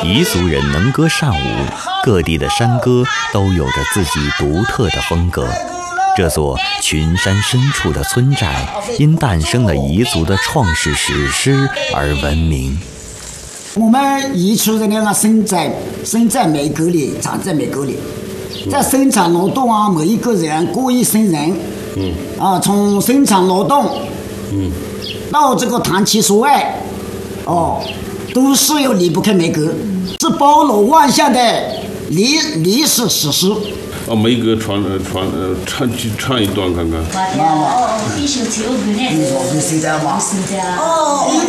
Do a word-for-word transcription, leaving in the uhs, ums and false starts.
彝族人能歌善舞，各地的山歌都有着自己独特的风格。这座群山深处的村寨，因诞生了彝族的创世史诗而闻名。 我们彝族人呢，生在生在梅沟里，长在梅沟里，在生产劳动啊，每一个人过一生人，嗯，啊，从生产劳动，嗯，到这个谈情说爱，哦，都是要离不开梅沟，是包罗万象的历历史史诗。 哦，梅沟传传呃唱唱一段看看。 哦，必须只有个人。 哦。